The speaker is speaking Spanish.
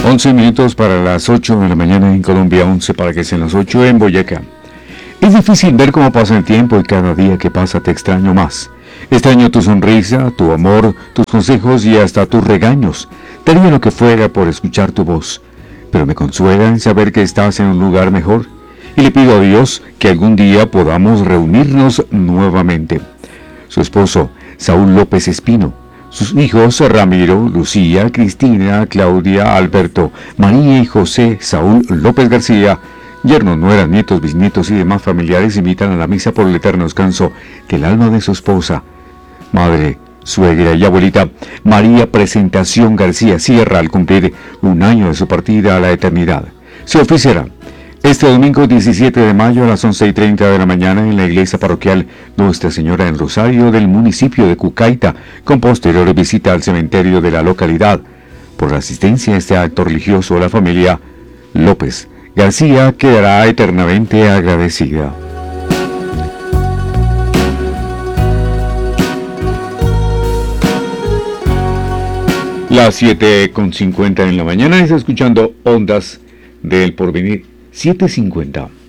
11 minutos para las 8 de la mañana en Colombia, 11 para que sean las 8 en Boyacá. Es difícil ver cómo pasa el tiempo y cada día que pasa te extraño más. Extraño tu sonrisa, tu amor, tus consejos y hasta tus regaños. Daría lo que fuera por escuchar tu voz, pero me consuela en saber que estás en un lugar mejor y le pido a Dios que algún día podamos reunirnos nuevamente. Su esposo, Saúl López Espino. Sus hijos Ramiro, Lucía, Cristina, Claudia, Alberto, María y José Saúl López García, yernos, nueras, nietos, bisnietos y demás familiares invitan a la misa por el eterno descanso del alma de su esposa, madre, suegra y abuelita, María Presentación García Sierra, al cumplir un año de su partida a la eternidad. Se oficiará este domingo 17 de mayo a las 11:30 de la mañana en la iglesia parroquial Nuestra Señora del Rosario del municipio de Cucaita, con posterior visita al cementerio de la localidad. Por la asistencia a este acto religioso, la familia López García quedará eternamente agradecida. Las 7:50 en la mañana está escuchando Ondas del Porvenir 7:50.